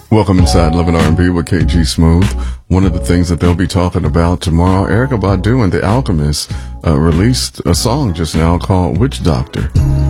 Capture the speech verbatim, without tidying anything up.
Welcome inside Love and R and B with K G Smooth. One of the things that they'll be talking about tomorrow, Erykah Badu and The Alchemist uh, released a song just now called Witch Doctor.